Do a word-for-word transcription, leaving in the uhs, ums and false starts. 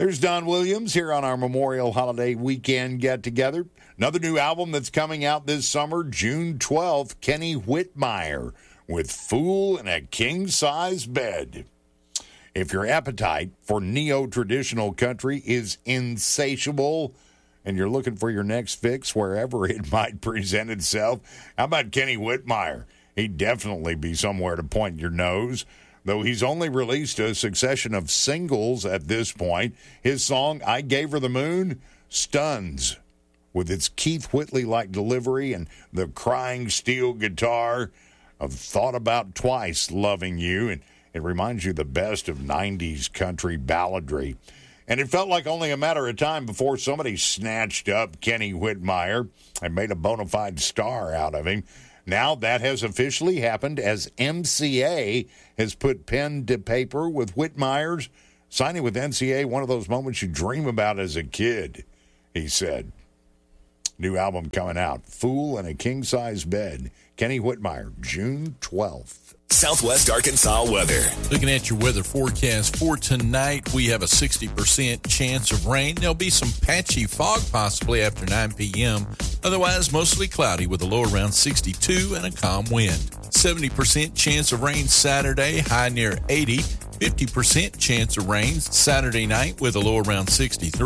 There's Don Williams here on our Memorial Holiday Weekend get-together. Another new album that's coming out this summer, June twelfth, Kenny Whitmire with Fool in a King-Size Bed. If your appetite for neo-traditional country is insatiable and you're looking for your next fix wherever it might present itself, how about Kenny Whitmire? He'd definitely be somewhere to point your nose. Though he's only released a succession of singles at this point, his song, I Gave Her the Moon, stuns with its Keith Whitley-like delivery and the crying steel guitar. I've thought about twice loving you, and it reminds you the best of nineties country balladry. And it felt like only a matter of time before somebody snatched up Kenny Whitmire and made a bona fide star out of him. Now that has officially happened as M C A has put pen to paper with Whitmire's. Signing with M C A, one of those moments you dream about as a kid, he said. New album coming out, Fool in a King-Size Bed. Kenny Whitmire, June twelfth. Southwest Arkansas weather. Looking at your weather forecast for tonight, we have a sixty percent chance of rain. There'll be some patchy fog possibly after nine p.m. Otherwise, mostly cloudy with a low around sixty-two and a calm wind. seventy percent chance of rain Saturday, high near eighty. fifty percent chance of rain Saturday night with a low around sixty-three.